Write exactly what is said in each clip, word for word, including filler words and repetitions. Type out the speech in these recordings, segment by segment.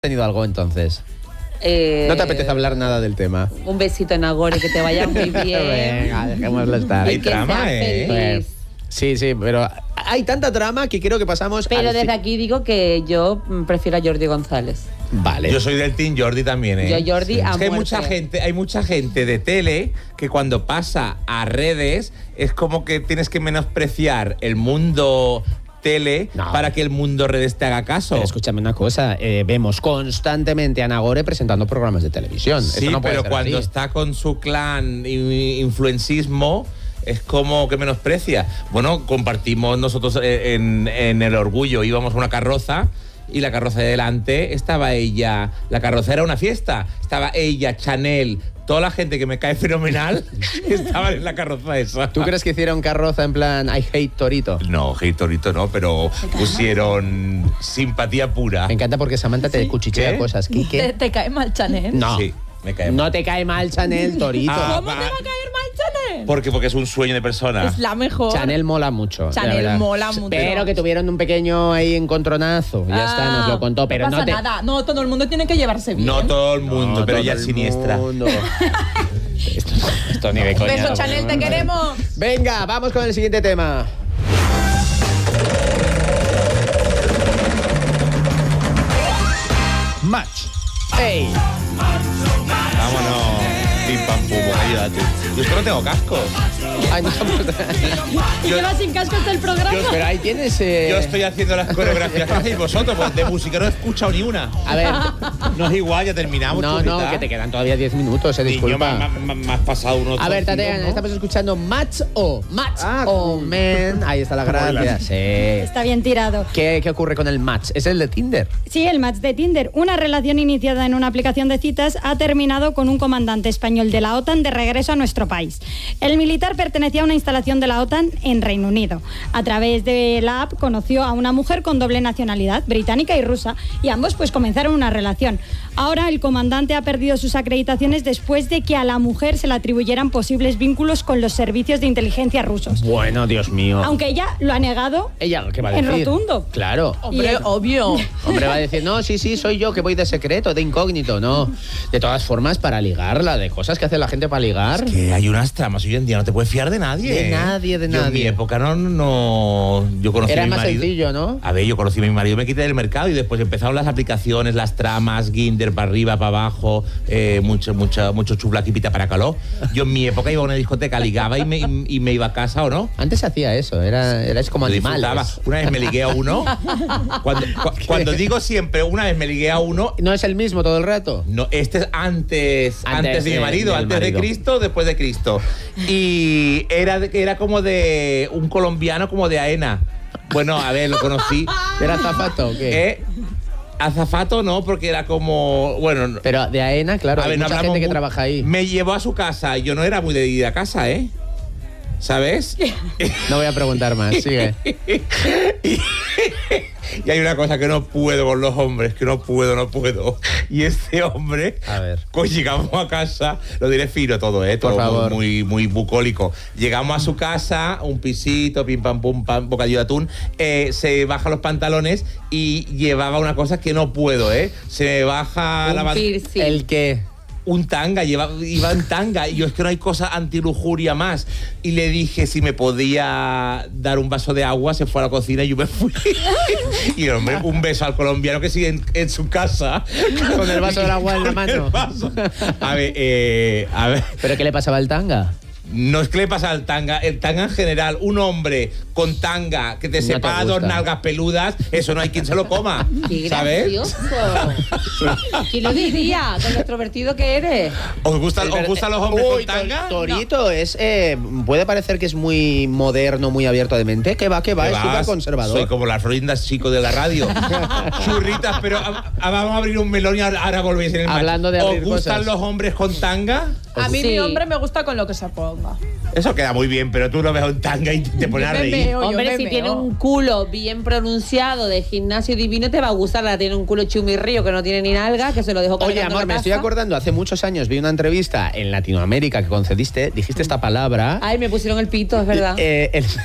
tenido algo entonces? Eh, ¿No te apetece hablar nada del tema? Un besito en Agore, que te vaya muy bien. Venga, dejémoslo estar. Y Hay que trama, sea ¿eh? feliz. Sí, sí, pero hay tanta trama que creo que pasamos Pero al desde fi- aquí digo que yo prefiero a Jordi González. Vale. Yo soy del Team Jordi también, ¿eh? Yo Jordi a Es que hay muerte. mucha gente, hay mucha gente de tele que cuando pasa a redes es como que tienes que menospreciar el mundo tele No. para que el mundo redes te haga caso. Pero escúchame una cosa, eh, vemos constantemente a Ana Gore presentando programas de televisión. Sí, Eso no puede pero ser cuando así. está con su clan y influencismo es como que menosprecia. Bueno, compartimos nosotros eh, en, en El Orgullo, íbamos a una carroza y la carroza de delante estaba ella, la carroza era una fiesta, estaba ella, Chanel, toda la gente que me cae fenomenal estaba en la carroza esa. ¿Tú crees que hicieron carroza en plan I hate Torito? No, hey Torito no, pero pusieron simpatía pura. Me encanta porque Samantha te cuchichea ¿Qué? cosas. ¿Qué, qué? ¿Te, te cae mal Chanel? No, Sí, me cae mal. no te cae mal Chanel Torito. Ah, ¿Cómo te va a caer mal Chanel? Porque, porque es un sueño de persona. Es la mejor. Chanel mola mucho. la Chanel verdad. mola mucho. Pero que tuvieron un pequeño ahí encontronazo. Ya está, nos lo contó. Pero no no, pasa te. nada. No, todo el mundo tiene que llevarse bien. No todo el mundo, No, pero todo ella el es siniestra. mundo. esto, esto ni de coña. Beso, no. Chanel, te queremos. Venga, vamos con el siguiente tema. Match. ¡Ey! Vámonos. Pim pam pum, ayúdate. Yo es que no tengo cascos. Ay, no, Y lleva sin casco hasta el programa. yo- pero ahí tienes. eh, Yo estoy haciendo las coreografías que hacéis vosotros, pues de música no he escuchado ni una. A ver. No es igual, ya terminamos. No, churrita. no, que te quedan todavía diez minutos, eh, Niño, disculpa. me, me- me has pasado unos. A ver, trocitos, Tatiana, ¿no? estamos escuchando Match O. Match Ah, O, man. Ahí está la gracia. Sí. Está bien tirado. ¿Qué, ¿Qué ocurre con el match? ¿Es el de Tinder? Sí, el match de Tinder. Una relación iniciada en una aplicación de citas ha terminado con un comandante español de la OTAN de regreso a nuestro país. El militar pertenecía a una instalación de la OTAN en Reino Unido. A través de la app conoció a una mujer con doble nacionalidad, británica y rusa, y ambos pues comenzaron una relación. Ahora el comandante ha perdido sus acreditaciones después de que a la mujer se le atribuyeran posibles vínculos con los servicios de inteligencia rusos. Bueno, Dios mío. Aunque ella lo ha negado ¿Ella qué va a en decir? rotundo. Claro. Hombre, Y- obvio. Hombre, va a decir, no, sí, sí, soy yo que voy de secreto, de incógnito, no. De todas formas, para ligarla, de cosas que hace la gente para ligar. Que hay unas tramas hoy en día, no te puedes fiar de nadie. De ¿eh? nadie, de Yo en mi nadie. época no, no. Yo conocí Era a mi más marido. sencillo, ¿no? A ver, yo conocí a mi marido, me quité del mercado y después empezaron las aplicaciones, las tramas, Ginder para arriba, para abajo, eh, mucho, mucho, mucho chuflaquipita para calor. Yo en mi época iba a una discoteca, ligaba y me, y me iba a casa, ¿o no? Antes se hacía eso, era, era es como Lo disfrutaba. animales. Una vez me ligué a uno. Cuando, cu- cuando digo siempre, una vez me ligué a uno, ¿No es el mismo todo el rato? no, este es antes, Antes antes, de mi de- marido, del antes marido. de Cristo, después de Cristo. Y era, de- era como de un colombiano como de Aena. Bueno, a ver, lo conocí. ¿Era zapato o qué? ¿Eh? Azafato no, porque era como, bueno, no- Pero de AENA, claro, a hay ver, no mucha hablamos gente que mu- trabaja ahí. Me llevó a su casa, yo no era muy de ir a casa, ¿eh? ¿Sabes? No voy a preguntar más, sigue. y, y hay una cosa que no puedo con los hombres, que no puedo, no puedo. Y este hombre, A ver. pues llegamos a casa, lo diré fino todo, ¿eh? Todo Por favor. Muy, muy, muy bucólico. Llegamos a su casa, un pisito, pim pam pum pam, bocadillo de atún, eh, se baja los pantalones y llevaba una cosa que no puedo, ¿eh? Se me baja la Un ban- piercing. ¿El qué? un tanga, lleva, iba en tanga, y yo es que no hay cosa antilujuria más. Y le dije si me podía dar un vaso de agua, se fue a la cocina y yo me fui. Y hombre, un beso al colombiano que sigue en, en su casa. Con el vaso del agua en la Con mano. el vaso. A ver, eh, a ver. ¿Pero qué le pasaba al tanga? No es que le pasa al tanga, el tanga en general, un hombre con tanga que te No te separa dos gusta. nalgas peludas, eso no hay quien se lo coma. Qué ¿Sabes? gracioso. ¿Quién lo diría? Con lo extrovertido que eres. ¿Os gustan, ¿os gustan los hombres Uy, con tanga? Tor- Torito es, eh, puede parecer que es muy moderno, muy abierto de mente. Que va, que va, ¿Qué es vas? súper conservador. Soy como las Florindas chico de la radio. Churritas, pero a- a- vamos a abrir un melón y ahora, ahora volvéis en el match. Hablando de abrir ¿Os gustan cosas. los hombres con tanga? A mí Sí. mi hombre me gusta con lo que se ponga. tanga. Eso queda muy bien, pero tú lo ves un tanga y te pones a reír. Hombre, si tiene un culo bien pronunciado de gimnasio divino, te va a gustar. La tiene un culo chumirrío que no tiene ni nalga, que se lo dejó Oye, cargando amor, en me la estoy taza. acordando, hace muchos años vi una entrevista en Latinoamérica que concediste, dijiste esta palabra. Ay, me pusieron el pito, es verdad. Eh,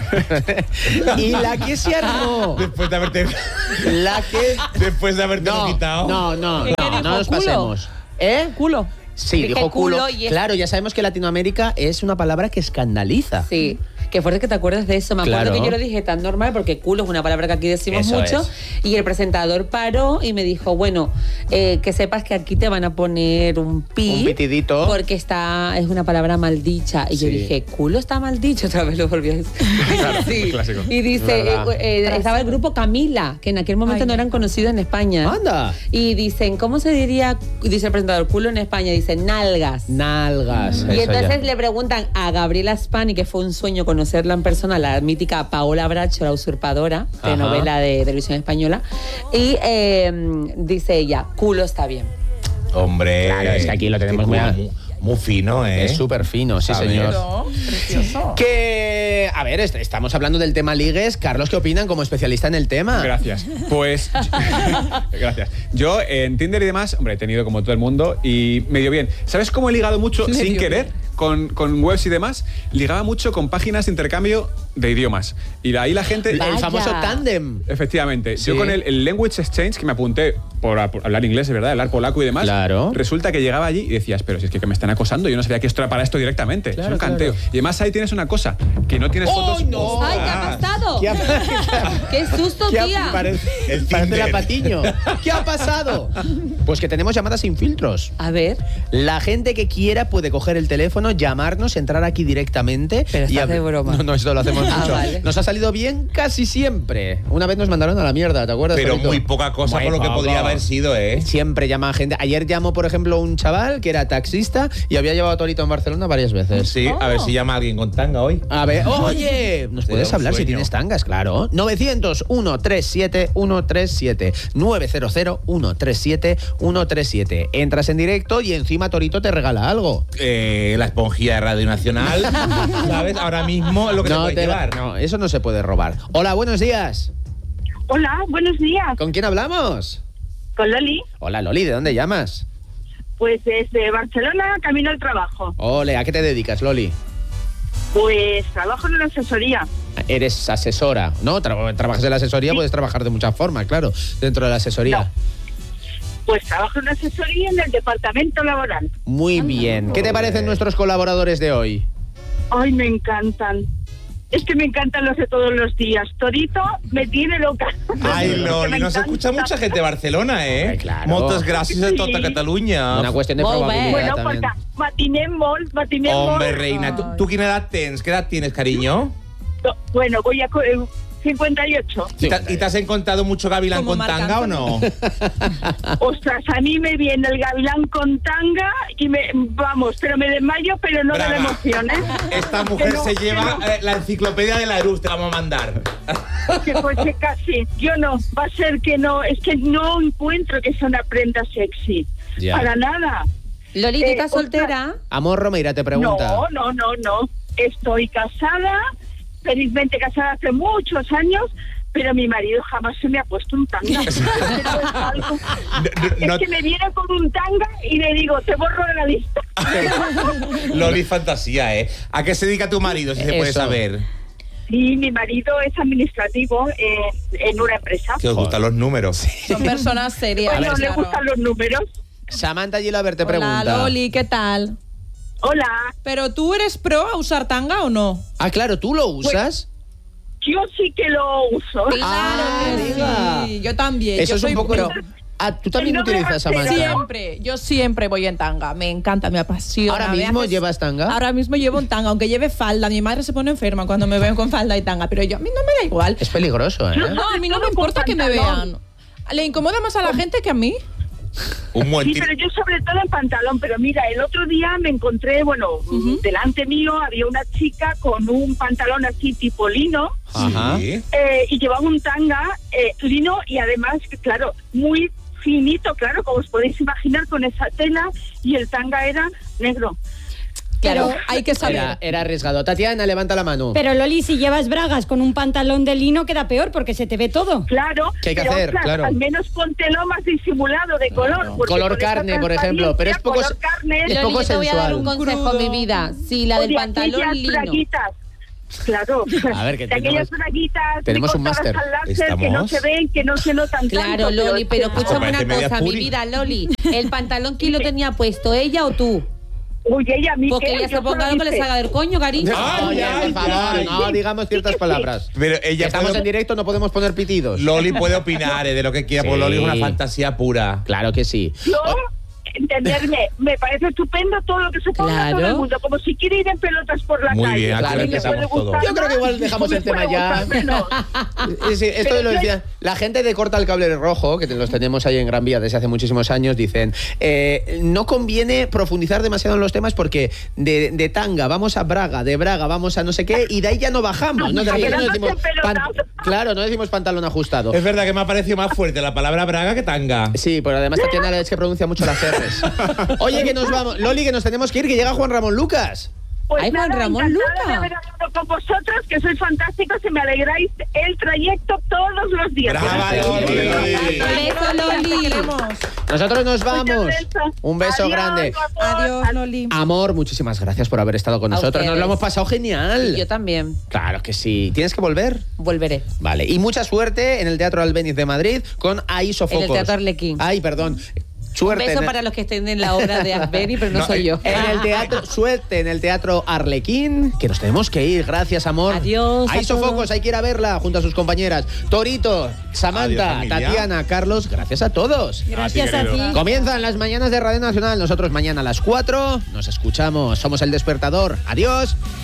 el- y la que se armó. Después de haberte... La que. Después de haberte No, lo quitado. no, no, ¿Qué no, dijo? no nos ¿Culo? pasemos. ¿Eh? Culo. Sí, Dije dijo culo. culo y es- Claro, ya sabemos que Latinoamérica es una palabra que escandaliza. Sí, qué fuerte que te acuerdes de eso. Me Claro. acuerdo que yo lo dije tan normal porque culo es una palabra que aquí decimos Eso mucho. es. Y el presentador paró y me dijo, bueno, eh, que sepas que aquí te van a poner un pi. Un pitidito. Porque está, es una palabra maldicha. Y yo Sí. dije, culo está maldicho. Otra vez lo volví a decir. Claro, Sí. clásico. Y dice, Verdad. eh, eh, estaba el grupo Camila, que en aquel momento Ay, no eran conocidos en España. Anda. Y dicen, ¿cómo se diría? Dice el presentador, culo en España. Dice, nalgas. Nalgas. Y eso entonces ya. le preguntan a Gabriela Spani, que fue un sueño conocerla en persona, la mítica Paola Bracho, la usurpadora, Ajá. de novela de televisión española. Y eh, dice ella, culo está bien. Hombre. Claro, es que aquí lo tenemos qué muy- culo muy, muy fino, ¿eh? Es súper fino, sí, ¿Sabes? señor. No, precioso. Que, a ver, est- estamos hablando del tema ligues. Carlos, ¿qué opinan como especialista en el tema? Gracias. Pues. Gracias. Yo en Tinder y demás, hombre, he tenido como todo el mundo y medio bien. ¿Sabes cómo he ligado mucho Medio sin querer? bien. Con, con webs y demás, ligaba mucho con páginas de intercambio de idiomas. Y ahí la gente. El Vaya. famoso tándem. Efectivamente. Sí. Yo con el, el Language Exchange, que me apunté por, a- por hablar inglés, es verdad, hablar polaco y demás. Claro. Resulta que llegaba allí y decías, pero si es que me están acosando, yo no sabía que esto era para esto directamente. Claro, es un canteo. claro. Y además ahí tienes una cosa, que no tienes fotos. no! ¡Ay, qué ha pasado! ¿Qué ha, ¡Qué susto, ¿Qué ha- tía! Parece, El parece Tinder. la Patiño. ¿Qué ha pasado? Pues que tenemos llamadas sin filtros. A ver, La gente que quiera puede coger el teléfono, llamarnos, entrar aquí directamente. Pero estás hab- de broma. No, no, esto lo hacemos Ah, mucho. vale. Nos ha salido bien casi siempre. Una vez nos mandaron a la mierda, ¿te acuerdas? Pero Torito? muy poca cosa Muy por lo que poco. podría haber sido, ¿eh? Siempre llama gente. Ayer llamó, por ejemplo, un chaval que era taxista y había llevado a Torito en Barcelona varias veces. Sí, a ver si llama a alguien con tanga hoy. A ver, oye, ¿nos Te puedes da un hablar si sueño. tienes tangas? Claro. novecientos, ciento treinta y siete, ciento treinta y siete. novecientos, ciento treinta y siete, ciento treinta y siete. Entras en directo y encima Torito te regala algo. Eh, la esponjilla de Radio Nacional, ¿sabes? Ahora mismo es lo que te puedes te- llevar. no, eso no se puede robar. Hola, buenos días. Hola, buenos días. ¿Con quién hablamos? Con Loli. Hola, Loli, ¿de dónde llamas? Pues desde Barcelona, camino al trabajo. Ole, ¿a qué te dedicas, Loli? Pues trabajo en una asesoría. Eres asesora, ¿no? Tra- trabajas en la asesoría, puedes trabajar de muchas formas, claro, dentro de la asesoría. Pues trabajo en una asesoría en el departamento laboral. Muy bien. ¿Qué te parecen nuestros colaboradores de hoy? Ay, me encantan. Es que me encantan los de todos los días. Torito me tiene loca. Ay, Me Loli, nos encanta. escucha mucha gente de Barcelona, ¿eh? Ay, claro. Muchas gracias a toda Sí. Cataluña. Una cuestión de Molt bé. probabilidad Bueno, también. porque matinemos, matinemos. Hombre, reina, ¿tú, tú qué edad tienes? ¿Qué edad tienes, cariño? No, bueno, voy a co- eh, cincuenta y ocho. ¿Y te, y te has encontrado mucho gavilán Como con Marc tanga o Anthony. no? Ostras, a mí me viene el gavilán con tanga y me, vamos, pero me desmayo, pero no de la Brava. emoción, ¿eh? Esta mujer Pero- se lleva pero- eh, la enciclopedia de la Erus, te la vamos a mandar. Que pues que casi, yo no, va a ser que no, es que no encuentro que sea una prenda sexy, Ya. para nada. Loli, ¿tú Eh, estás otra- soltera? Amor Romeira te pregunta. No, no, no, no, estoy casada, felizmente casada hace muchos años, pero mi marido jamás se me ha puesto un tanga. Pero es algo- No- no- es que me viene con un tanga y le digo, te borro de la lista. Loli, fantasía, ¿eh? ¿A qué se dedica tu marido, si se puede Eso. saber? Sí, mi marido es administrativo eh, en una empresa. Que os gustan los números. Son personas serias. Bueno, le claro. gustan los números. Samantha Gilaber te Hola, pregunta. Loli, ¿qué tal? Hola, ¿Pero tú eres pro a usar tanga o no? Ah, claro, ¿tú lo usas? yo sí que lo uso. Ah, Claro que amiga. sí, yo también. Eso yo es un soy poco... pro. Ah, tú también No me utilizas, refiero- Samantha. Siempre, yo siempre voy en tanga. Me encanta, me apasiona. ¿Ahora me mismo hace- llevas tanga? Ahora mismo llevo un tanga, aunque lleve falda. Mi madre se pone enferma cuando me veo con falda y tanga, pero yo a mí no me da igual. Es peligroso, ¿eh? No, a mí no me importa que me vean. Le incomoda más a la gente que a mí. Un buen Sí, tip. pero yo sobre todo en pantalón. Pero mira, el otro día me encontré, bueno, delante mío había una chica con un pantalón así tipo lino Ajá. Sí. eh, y llevaba un tanga eh, lino y además, claro, muy finito, claro, como os podéis imaginar, con esa tela, y el tanga era negro. Claro, hay que saber. Era, era arriesgado. Tatiana, levanta la mano. Pero Loli, si llevas bragas con un pantalón de lino queda peor porque se te ve todo. Claro. ¿Qué hay que pero, hacer? ostras, Claro. Al menos póntelo más disimulado de color. porque Color con esa carne, por ejemplo, pero es poco- color carne, es Loli, poco yo te voy a dar un sensual. consejo, Crudo. mi vida. Si la del o de pantalón aquellas lino. braguitas. Claro. A ver, que de aquellas tenemos- braguitas tenemos un recortadas máster. al láser que no ¿Estamos? se ven, que no se notan Claro, tanto. Loli, pero Eso escúchame parece una media cosa, mi puri. vida, Loli. ¿El pantalón quién lo tenía puesto, ella o tú? Uy, ella a mí Porque qué, ella yo se ponga solo algo que le hice- salga del coño, cariño. Ay, Oye, ay, por favor, ay. no digamos ciertas Sí, sí. palabras. Pero Que ella estamos puede- en directo, no podemos poner pitidos. Loli puede opinar eh, de lo que quiera, porque Sí. Loli es una fantasía pura. Claro que sí. Yo, entenderme, me parece estupendo todo lo que se ponga Claro. todo el mundo, como si quiere ir en pelotas por la Muy calle. bien, aquí A mí me empezamos puede todo. gustar Yo creo que igual más, dejamos me el tema puede ya. gustar menos. Sí, sí, esto Pero lo yo- decía. La gente de Corta el Cable Rojo, que los tenemos ahí en Gran Vía desde hace muchísimos años, dicen, eh, no conviene profundizar demasiado en los temas porque de, de tanga vamos a Braga, de Braga vamos a no sé qué, y de ahí ya no bajamos. ¿no? De repente no decimos pan- claro, no decimos pantalón ajustado. Es verdad que me ha parecido más fuerte la palabra braga que tanga. Sí, pero además Tatiana es que pronuncia mucho las R's. Oye, que nos vamos. Loli, que nos tenemos que ir, que llega Juan Ramón Lucas. Pues Ay, Juan nada, Ramón encantada Luca. de haber hablado con vosotros, que sois fantásticos y me alegráis el trayecto todos los días. ¡Brava, Gracias. Loli! Beso, Loli. Te queremos. Nosotros nos vamos. Muchas besos. Un beso Adiós, grande. guapos. Adiós, Loli. Amor, muchísimas gracias por haber estado con A nosotros. Nos ustedes. lo hemos pasado genial. Yo también. Claro que sí. ¿Tienes que volver? Volveré. Vale. Y mucha suerte en el Teatro Albéniz de Madrid con Ahí Sofocos. En el Teatro Arlequín. Ay, perdón. Suerte. Un beso en el- para los que estén en la obra de Asbeni, pero no, No, soy yo. En el teatro, suerte en el Teatro Arlequín, que nos tenemos que ir. Gracias, amor. Adiós Ahí a Sofocos, todos. hay que ir a verla junto a sus compañeras. Torito, Samantha, Adiós, familia. Tatiana, Carlos, gracias a todos. Gracias a ti. Comienzan las mañanas de Radio Nacional. Nosotros mañana a las cuatro. Nos escuchamos. Somos El Despertador. Adiós.